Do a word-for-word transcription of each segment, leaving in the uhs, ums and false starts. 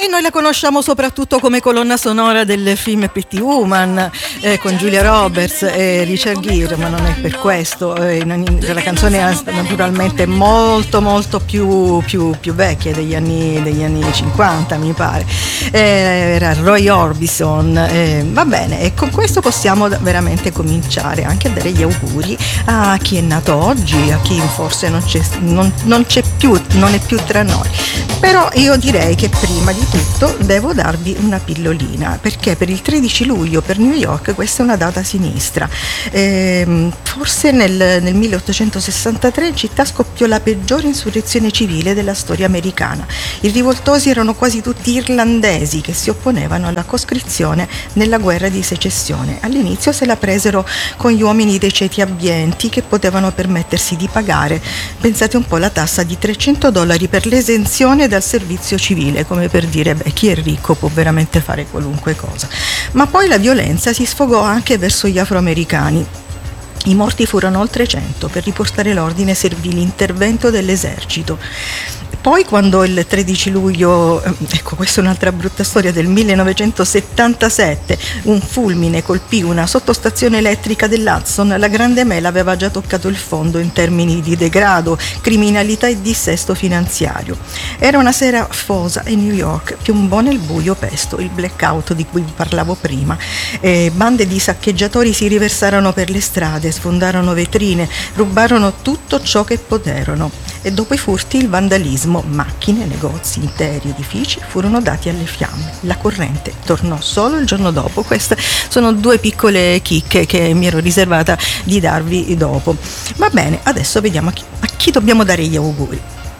E noi la conosciamo soprattutto come colonna sonora del film Pretty Woman, eh, con Julia Roberts e Richard Gere, ma non è per questo. Eh, la canzone è naturalmente molto molto più, più, più vecchia, degli anni, degli anni cinquanta mi pare. Eh, era Roy Orbison. Eh, va bene, e con questo possiamo veramente cominciare anche a dare gli auguri a chi è nato oggi, a chi forse non c'è, non, non c'è più, non è più tra noi. Però io direi che prima di tutto devo darvi una pillolina, perché per il tredici luglio per New York questa è una data sinistra. Eh, forse nel, nel milleottocentosessantatré in città scoppiò la peggiore insurrezione civile della storia americana. I rivoltosi erano quasi tutti irlandesi che si opponevano alla coscrizione nella guerra di secessione. All'inizio se la presero con gli uomini dei ceti abbienti che potevano permettersi di pagare, pensate un po', la tassa di trecento dollari per l'esenzione dal servizio civile, come per dire, beh, chi è ricco può veramente fare qualunque cosa. Ma poi la violenza si sfogò anche verso gli afroamericani. I morti furono oltre cento. Per riportare l'ordine servì l'intervento dell'esercito. Poi quando il tredici luglio, ecco questa è un'altra brutta storia, del millenovecentosettantasette, un fulmine colpì una sottostazione elettrica dell'Hudson, la Grande Mela aveva già toccato il fondo in termini di degrado, criminalità e dissesto finanziario. Era una sera afosa e New York piombò nel buio pesto, il blackout di cui vi parlavo prima. E bande di saccheggiatori si riversarono per le strade, sfondarono vetrine, rubarono tutto ciò che poterono. E dopo i furti il vandalismo, macchine, negozi, interi edifici furono dati alle fiamme. La corrente tornò solo il giorno dopo. Queste sono due piccole chicche che mi ero riservata di darvi dopo. Va bene, adesso vediamo a chi, a chi dobbiamo dare gli auguri.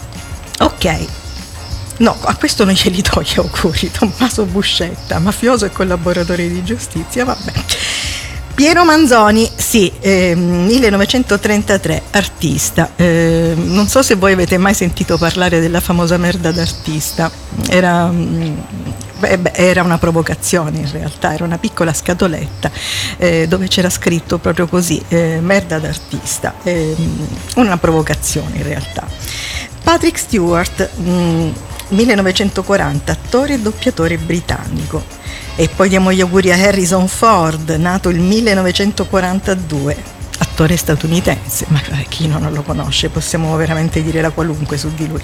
Ok. No, a questo non glieli do gli auguri. Tommaso Buscetta, mafioso e collaboratore di giustizia, vabbè. Piero Manzoni, sì, eh, millenovecentotrentatré, artista. Eh, non so se voi avete mai sentito parlare della famosa merda d'artista. Era, beh, beh, era una provocazione in realtà, era una piccola scatoletta eh, dove c'era scritto proprio così, eh, merda d'artista. Eh, una provocazione in realtà. Patrick Stewart, mh, millenovecentoquaranta, attore e doppiatore britannico. E poi diamo gli auguri a Harrison Ford, nato il millenovecentoquarantadue, attore statunitense, ma chi non lo conosce, possiamo veramente dire la qualunque su di lui.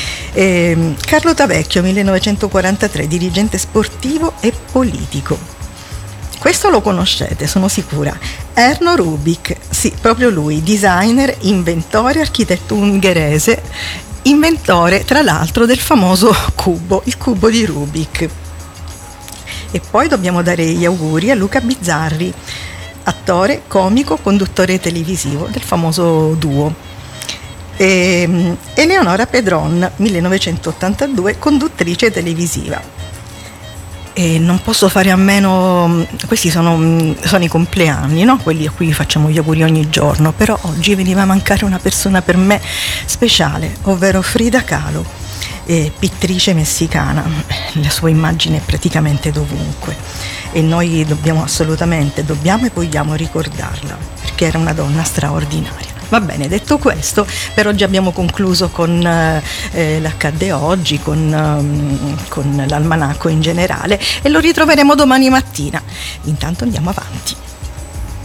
E Carlo Tavecchio, millenovecentoquarantatré, dirigente sportivo e politico. Questo lo conoscete, sono sicura. Erno Rubik, sì, proprio lui, designer, inventore, architetto ungherese, inventore tra l'altro del famoso cubo, il cubo di Rubik. E poi dobbiamo dare gli auguri a Luca Bizzarri, attore, comico, conduttore televisivo del famoso Duo. E Eleonora Pedron, millenovecentottantadue, conduttrice televisiva. E non posso fare a meno, questi sono, sono i compleanni, no? Quelli a cui facciamo gli auguri ogni giorno, però oggi veniva a mancare una persona per me speciale, ovvero Frida Kahlo. E pittrice messicana, la sua immagine è praticamente dovunque e noi dobbiamo assolutamente, dobbiamo e vogliamo ricordarla perché era una donna straordinaria. Va bene, detto questo, per oggi abbiamo concluso con eh, l'accadde oggi, con, um, con l'almanacco in generale e lo ritroveremo domani mattina. Intanto andiamo avanti.